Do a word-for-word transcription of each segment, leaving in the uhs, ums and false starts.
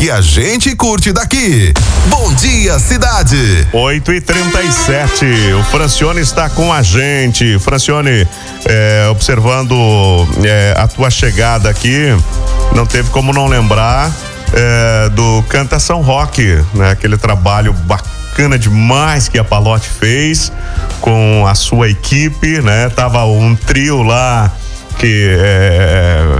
que a gente curte daqui. Bom dia, cidade. oito e trinta e sete. O Francione está com a gente. Francione, é, observando é, a tua chegada aqui, não teve como não lembrar é, do Canta São Roque, né? Aquele trabalho bacana demais que a Palotti fez com a sua equipe, né? Tava um trio lá que é,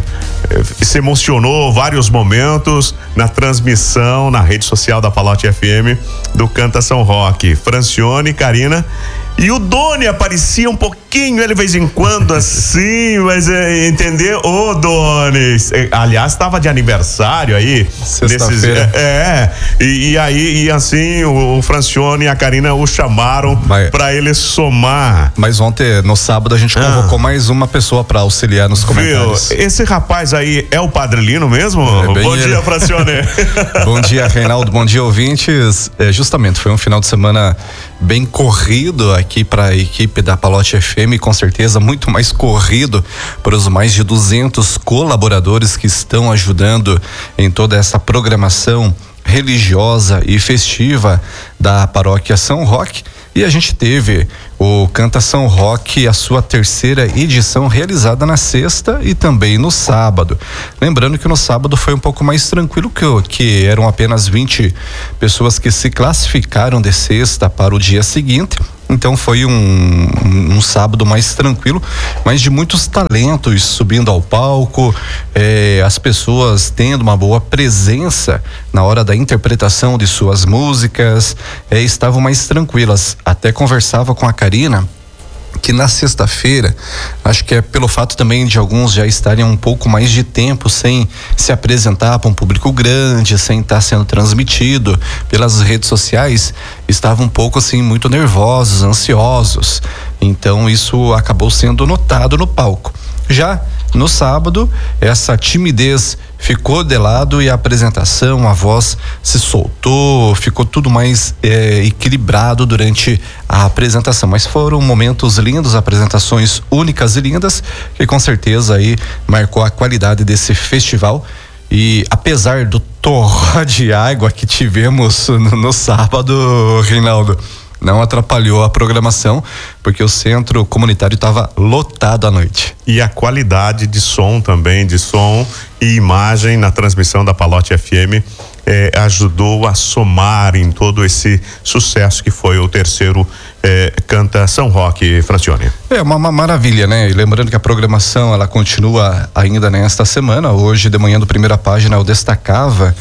se emocionou vários momentos na transmissão na rede social da Palotti F M do Canta São Roque. Francione, Karina e o Doni aparecia um pouquinho, ele de vez em quando assim, mas é, entendeu? Ô Doni, aliás, estava de aniversário aí. Sexta-feira. É, é e, e aí, e assim, o, o Francione e a Karina o chamaram mas, pra ele somar. Mas ontem, no sábado, a gente convocou ah. mais uma pessoa pra auxiliar nos comentários. Viu? Esse rapaz aí é o Padre Lino mesmo? É bom ele. dia, Francione. Bom dia, Reinaldo, bom dia, ouvintes. É, justamente, foi um final de semana bem corrido aqui para a equipe da Palotti F M, com certeza muito mais corrido para os mais de duzentos colaboradores que estão ajudando em toda essa programação religiosa e festiva da Paróquia São Roque. E a gente teve o Canta São Roque, a sua terceira edição, realizada na sexta e também no sábado. Lembrando que no sábado foi um pouco mais tranquilo, que, que eram apenas vinte pessoas que se classificaram de sexta para o dia seguinte. Então foi um, um, um sábado mais tranquilo, mas de muitos talentos subindo ao palco, eh, as pessoas tendo uma boa presença na hora da interpretação de suas músicas, eh, estavam mais tranquilas. Até conversava com a Karina que na sexta-feira, acho que é pelo fato também de alguns já estarem um pouco mais de tempo sem se apresentar para um público grande, sem estar sendo transmitido pelas redes sociais, estavam um pouco assim muito nervosos, ansiosos. Então isso acabou sendo notado no palco. Já no sábado, essa timidez ficou de lado e a apresentação, a voz se soltou, ficou tudo mais é, equilibrado durante a apresentação. Mas foram momentos lindos, apresentações únicas e lindas, que com certeza aí marcou a qualidade desse festival. E apesar do torró de água que tivemos no, no sábado, Reinaldo, não atrapalhou a programação, porque o centro comunitário estava lotado à noite. E a qualidade de som também, de som e imagem na transmissão da Palotti F M eh, ajudou a somar em todo esse sucesso que foi o terceiro eh, Canta São Roque, Francione. É uma, uma maravilha, né? E lembrando que a programação ela continua ainda nesta semana. Hoje de manhã do Primeira Página eu destacava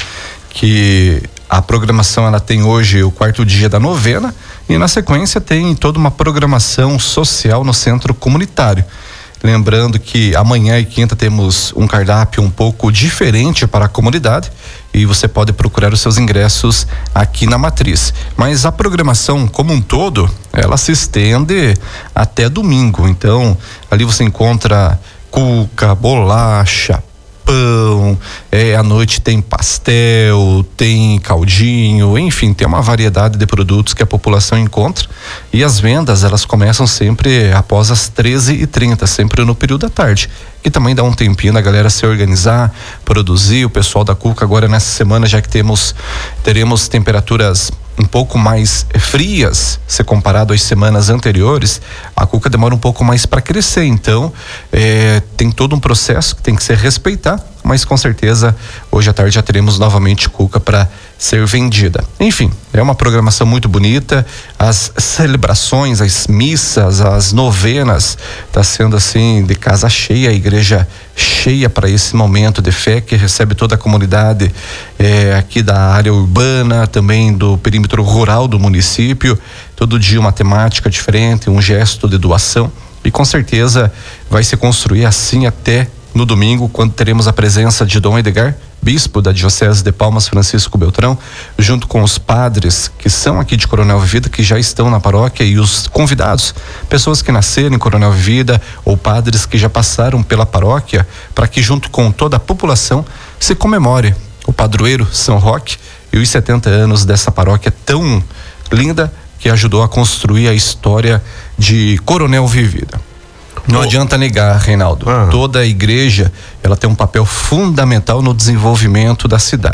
que a programação ela tem hoje o quarto dia da novena e na sequência tem toda uma programação social no centro comunitário. Lembrando que amanhã e quinta temos um cardápio um pouco diferente para a comunidade e você pode procurar os seus ingressos aqui na matriz. Mas a programação como um todo, ela se estende até domingo. Então, ali você encontra cuca, bolacha, pão, é, à noite tem pastel, tem caldinho, enfim, tem uma variedade de produtos que a população encontra e as vendas elas começam sempre após as treze e trinta, sempre no período da tarde, que também dá um tempinho da galera se organizar, produzir. O pessoal da cuca agora nessa semana, já que temos teremos temperaturas um pouco mais frias, se comparado às semanas anteriores, a cuca demora um pouco mais para crescer, então é, tem todo um processo que tem que ser respeitado, mas com certeza hoje à tarde já teremos novamente cuca para ser vendida. Enfim, é uma programação muito bonita, as celebrações, as missas, as novenas, tá sendo assim de casa cheia, a igreja cheia para esse momento de fé que recebe toda a comunidade é, aqui da área urbana, também do perímetro rural do município, todo dia uma temática diferente, um gesto de doação e com certeza vai se construir assim até no domingo, quando teremos a presença de Dom Edgar, bispo da Diocese de Palmas, Francisco Beltrão, junto com os padres que são aqui de Coronel Vivida, que já estão na paróquia, e os convidados, pessoas que nasceram em Coronel Vivida ou padres que já passaram pela paróquia, para que junto com toda a população se comemore o padroeiro São Roque e os setenta anos dessa paróquia tão linda que ajudou a construir a história de Coronel Vivida. Não oh. adianta negar, Reinaldo, ah. toda a igreja ela tem um papel fundamental no desenvolvimento da cidade.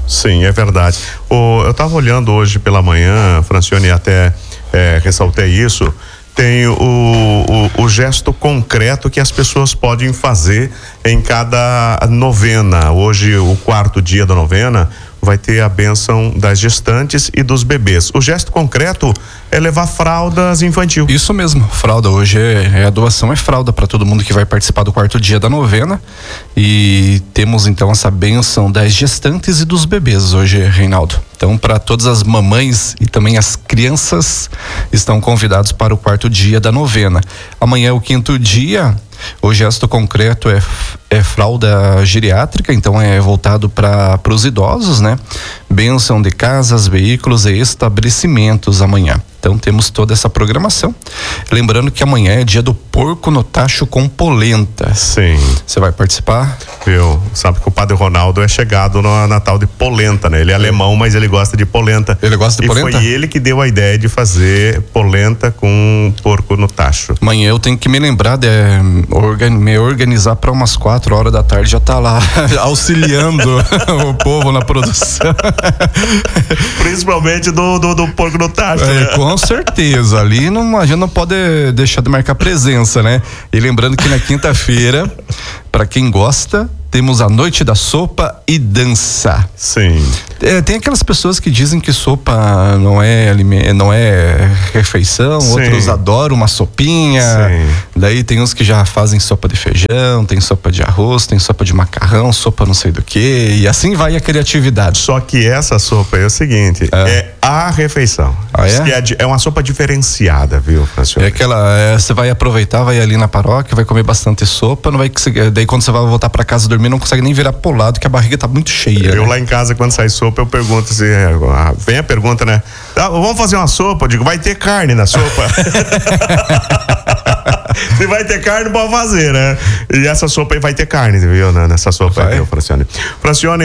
Sim, é verdade. O, eu estava olhando hoje pela manhã, Francione, até é, ressaltei isso. Tem o, o, o gesto concreto que as pessoas podem fazer em cada novena. Hoje, o quarto dia da novena, vai ter a bênção das gestantes e dos bebês. O gesto concreto é levar fraldas infantil. Isso mesmo, fralda. Hoje é, é a doação é fralda para todo mundo que vai participar do quarto dia da novena. E temos então essa bênção das gestantes e dos bebês hoje, Reinaldo. Então, para todas as mamães e também as crianças estão convidados para o quarto dia da novena. Amanhã é o quinto dia. O gesto concreto é, é fralda geriátrica, então é voltado para os idosos, né? Bênção de casas, veículos e estabelecimentos amanhã. Então temos toda essa programação. Lembrando que amanhã é dia do porco no tacho com polenta. Sim. Você vai participar? Viu? Sabe que o Padre Ronaldo é chegado no Natal de polenta, né? Ele é, é alemão, mas ele gosta de polenta. Ele gosta de e polenta? E foi ele que deu a ideia de fazer polenta com porco no tacho. Amanhã eu tenho que me lembrar de organ, me organizar para umas quatro horas da tarde já tá lá auxiliando o povo na produção. Principalmente do, do, do porco no tacho, é, né? Com certeza, ali não, a gente não pode deixar de marcar presença, né? E lembrando que na quinta-feira, para quem gosta, temos a noite da sopa e dança. Sim. É, tem aquelas pessoas que dizem que sopa não é não é refeição, sim. Outros adoram uma sopinha. Sim. Daí tem uns que já fazem sopa de feijão, tem sopa de arroz, tem sopa de macarrão, sopa não sei do que, e assim vai a criatividade. Só que essa sopa é o seguinte, é, é a refeição. Ah, é? É, é uma sopa diferenciada, viu, Francione? É aquela, é, você vai aproveitar, vai ali na paróquia, vai comer bastante sopa, não vai conseguir, daí quando você vai voltar para casa dormir, não consegue nem virar pro lado, que a barriga tá muito cheia. Eu né? lá em casa, quando sai sopa, eu pergunto assim, vem a pergunta, né? Ah, vamos fazer uma sopa? Eu digo, vai ter carne na sopa? Se vai ter carne, pode fazer, né? E essa sopa aí vai ter carne, viu? Nessa sopa vai. aí, Francione. Francione,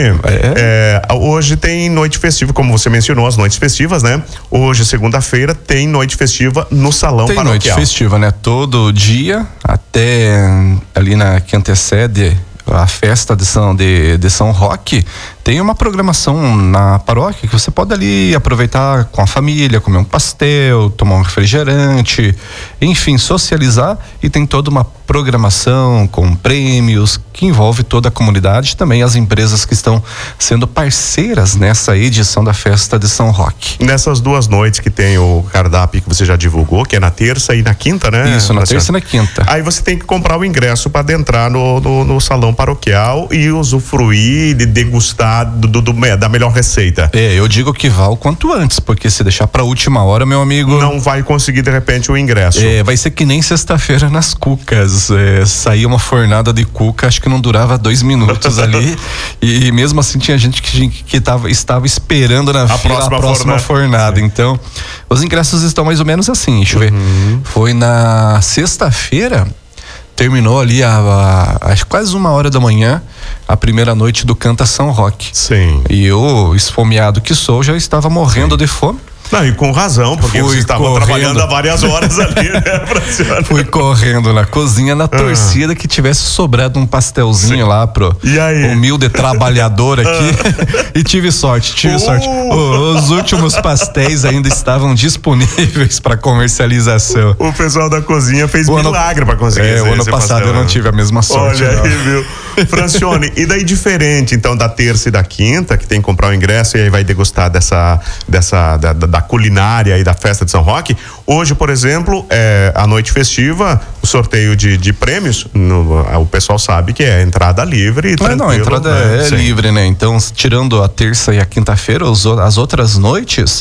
é? É, hoje tem noite festiva, como você mencionou, as noites festivas, né? Hoje, segunda-feira, tem noite festiva no salão tem paroquial. Tem noite festiva, né? Todo dia, até ali na que antecede a festa de São, de, de São Roque, tem uma programação na paróquia que você pode ali aproveitar com a família, comer um pastel, tomar um refrigerante, enfim, socializar, e tem toda uma programação com prêmios que envolve toda a comunidade, também as empresas que estão sendo parceiras nessa edição da festa de São Roque. Nessas duas noites que tem o cardápio que você já divulgou, que é na terça e na quinta, né? Isso, na terça e na quinta. Aí você tem que comprar o ingresso para adentrar no, no, no salão paroquial e usufruir, de degustar do, do, do, da melhor receita. É, eu digo que vá o quanto antes, porque se deixar pra última hora, meu amigo... Não vai conseguir, de repente, o ingresso. É, vai ser que nem sexta-feira nas cucas. É, saía uma fornada de cuca, acho que não durava dois minutos ali. E mesmo assim tinha gente que, que tava, estava esperando na a fila próxima a próxima fornada. fornada. Então, os ingressos estão mais ou menos assim, deixa eu ver. Uhum. Foi na sexta-feira... Terminou ali a, a, a quase uma hora da manhã a primeira noite do Canta São Roque. Sim. E eu, esfomeado que sou, já estava morrendo Sim. de fome. Não, e com razão, porque Fui vocês estavam correndo. trabalhando há várias horas ali, né, Francione? Fui correndo na cozinha na torcida ah. que tivesse sobrado um pastelzinho Sim. lá pro e aí? humilde trabalhador aqui. Ah. E tive sorte, tive uh. sorte. O, os últimos pastéis ainda estavam disponíveis para comercialização. O pessoal da cozinha fez o milagre para conseguir é, esse, o ano esse passado pastel. Eu não tive a mesma sorte. Olha não. aí, viu? Francione, e daí diferente, então, da terça e da quinta, que tem que comprar o ingresso e aí vai degustar dessa, dessa da, da culinária e da festa de São Roque. Hoje, por exemplo, é a noite festiva, o sorteio de, de prêmios, no, o pessoal sabe que é entrada livre e tranquilo. Não, a entrada né? é Sim. livre, né? Então, tirando a terça e a quinta-feira, as outras noites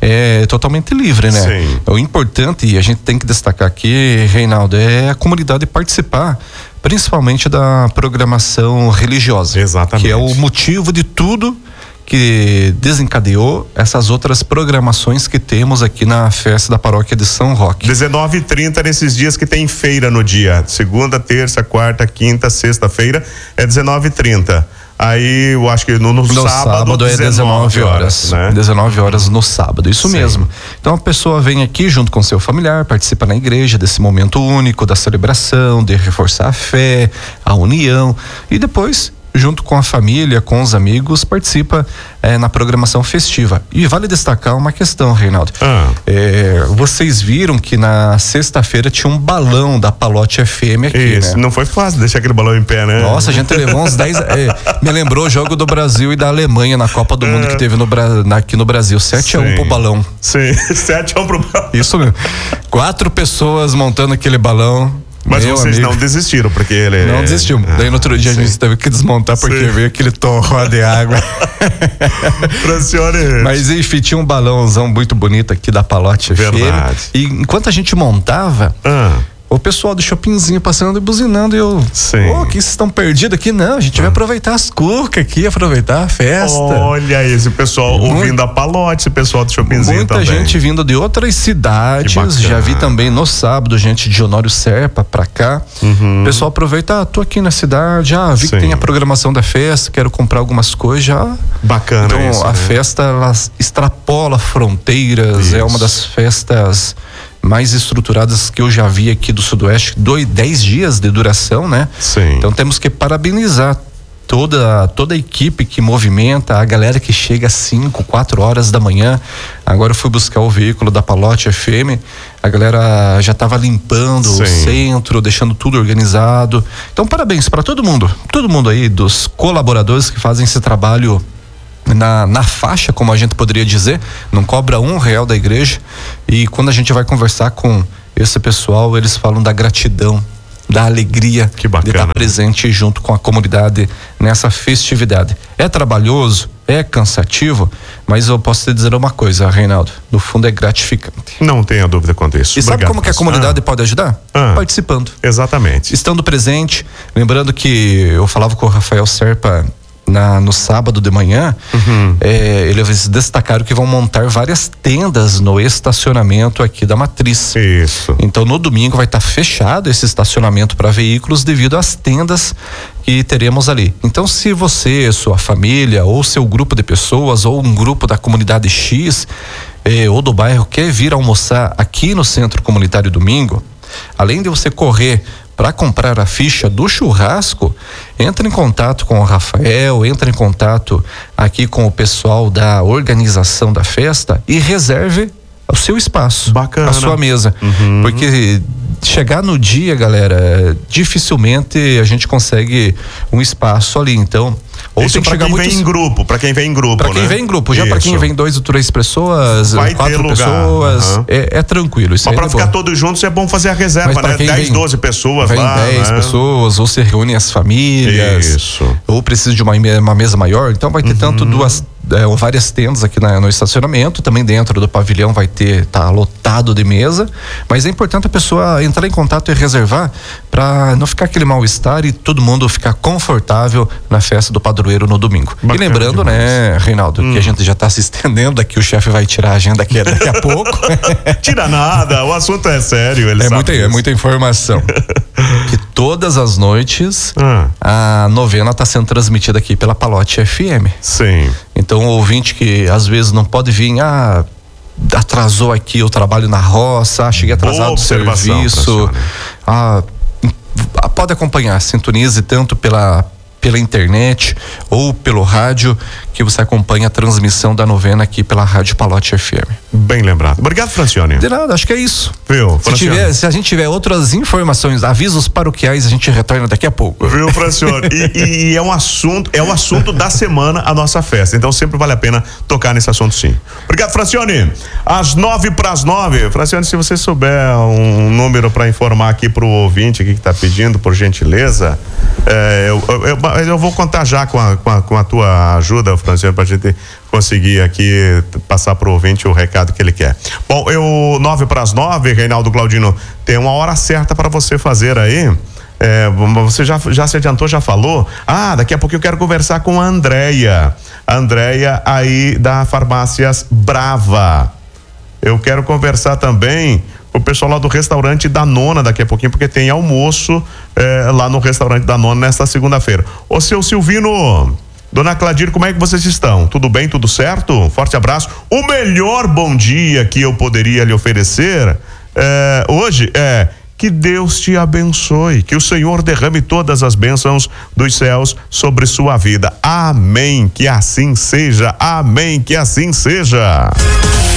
é totalmente livre, né? Sim. O importante, e a gente tem que destacar aqui, Reinaldo, é a comunidade participar, principalmente da programação religiosa. Exatamente. Que é o motivo de tudo que desencadeou essas outras programações que temos aqui na festa da paróquia de São Roque. dezenove e trinta nesses dias que tem feira no dia. Segunda, terça, quarta, quinta, sexta-feira é dezenove e trinta. Aí eu acho que no, no, no sábado, sábado é dezenove horas, né? dezenove horas no sábado, isso Sim. mesmo. Então a pessoa vem aqui junto com seu familiar, participa na igreja desse momento único da celebração, de reforçar a fé, a união, e depois junto com a família, com os amigos, participa é, na programação festiva. E vale destacar uma questão, Reinaldo. Ah. É, vocês viram que na sexta-feira tinha um balão da Palote F M aqui, Isso, né? Não foi fácil deixar aquele balão em pé, né? Nossa, a gente levou uns dez. É, me lembrou o jogo do Brasil e da Alemanha na Copa do Mundo que teve no, aqui no Brasil. sete a um pro balão. Sim, sete a um pro balão. Isso mesmo. Quatro pessoas montando aquele balão. Mas Meu vocês amigo. não desistiram, porque ele... Não desistiu. Ah, daí no outro dia sim. a gente teve que desmontar porque sim. veio aquele torró de água. Francione. Mas enfim, tinha um balãozão muito bonito aqui da Palote F M. Verdade. E enquanto a gente montava... Ah. O pessoal do shoppingzinho passando e buzinando e eu... Sim. Ô, oh, que vocês estão perdidos aqui? Não, a gente vai aproveitar as cucas aqui, aproveitar a festa. Olha esse pessoal Muito, ouvindo a Palote, esse pessoal do shoppingzinho muita também. Muita gente vindo de outras cidades, já vi também no sábado gente de Honório Serpa pra cá. Uhum. O pessoal aproveita, ah, tô aqui na cidade, ah, vi Sim. que tem a programação da festa, quero comprar algumas coisas, já... Bacana Então isso, a né? festa, ela extrapola fronteiras, isso. é uma das festas... mais estruturadas que eu já vi aqui do Sudoeste, dois, dez dias de duração, né? Sim. Então temos que parabenizar toda, toda a equipe que movimenta, a galera que chega às cinco, quatro horas da manhã. Agora eu fui buscar o veículo da Palote F M, a galera já estava limpando Sim. o centro, deixando tudo organizado. Então parabéns para todo mundo, todo mundo aí, dos colaboradores que fazem esse trabalho Na, na faixa, como a gente poderia dizer, não cobra um real da igreja. E quando a gente vai conversar com esse pessoal, eles falam da gratidão, da alegria que bacana. de estar presente junto com a comunidade nessa festividade. É trabalhoso, é cansativo, mas eu posso te dizer uma coisa, Reinaldo, no fundo é gratificante. Não tenha dúvida quanto a isso. E sabe Obrigado, como que a comunidade ah. pode ajudar? Ah. Participando. Exatamente. Estando presente, lembrando que eu falava com o Rafael Serpa Na, no sábado de manhã, uhum. é, eles destacaram que vão montar várias tendas no estacionamento aqui da Matriz. Isso. Então no domingo vai estar tá fechado esse estacionamento para veículos devido às tendas que teremos ali. Então se você, sua família ou seu grupo de pessoas ou um grupo da comunidade X é, ou do bairro quer vir almoçar aqui no Centro Comunitário domingo, além de você correr para comprar a ficha do churrasco, entra em contato com o Rafael, entra em contato aqui com o pessoal da organização da festa e reserve o seu espaço, Bacana. a sua mesa, uhum. porque chegar no dia, galera, dificilmente a gente consegue um espaço ali, então ou isso tem que pra chegar quem muito vem em grupo, para quem vem em grupo, Para quem né? vem em grupo, já para quem vem dois ou três pessoas, vai quatro ter pessoas, uhum. é, é tranquilo. Isso Mas para é ficar bom. todos juntos é bom fazer a reserva, né? dez, doze pessoas vem lá. dez né? pessoas, ou se reúnem as famílias. Isso. Ou precisa de uma, uma mesa maior, então vai ter uhum. tanto duas É, várias tendas aqui na, no estacionamento, também dentro do pavilhão vai ter, tá lotado de mesa, mas é importante a pessoa entrar em contato e reservar para não ficar aquele mal-estar e todo mundo ficar confortável na festa do padroeiro no domingo. Bacana e lembrando, demais. né, Reinaldo, hum. que a gente já tá se estendendo aqui, o chefe vai tirar a agenda aqui daqui a pouco. Tira nada, o assunto é sério, ele é sabe muita, é muita informação. Que todas as noites ah. a novena tá sendo transmitida aqui pela Palote F M. Sim. Então, o ouvinte que às vezes não pode vir, ah, atrasou aqui o trabalho na roça, ah, cheguei atrasado do serviço, ah, pode acompanhar, sintonize tanto pela pela internet ou pelo rádio, que você acompanha a transmissão da novena aqui pela Rádio Palote F M. Bem lembrado. Obrigado, Francione. De nada, acho que é isso. Viu, se, tiver, se a gente tiver outras informações, avisos paroquiais, a gente retorna daqui a pouco. Viu, Francione? e, e é um assunto, é o assunto da semana a nossa festa. Então sempre vale a pena tocar nesse assunto, sim. Obrigado, Francione. Às nove para as nove. Francione, se você souber um número para informar aqui pro ouvinte aqui que tá pedindo, por gentileza, é, eu, eu, eu vou contar já com a, com a, com a tua ajuda, Francione, pra gente conseguir aqui passar pro ouvinte o recado que ele quer. Bom, eu nove para as nove, Reinaldo Claudino, tem uma hora certa para você fazer aí. É, você já, já se adiantou, já falou? Ah, daqui a pouco eu quero conversar com a Andréia. A Andréia aí da Farmácias Brava. Eu quero conversar também com o pessoal lá do restaurante da Nona daqui a pouquinho, porque tem almoço é, lá no restaurante da Nona nesta segunda-feira. Ô, seu Silvino, dona Cladir, como é que vocês estão? Tudo bem, tudo certo? Forte abraço. O melhor bom dia que eu poderia lhe oferecer é, hoje é Que Deus te abençoe, que o Senhor derrame todas as bênçãos dos céus sobre sua vida. Amém, que assim seja. Amém, que assim seja.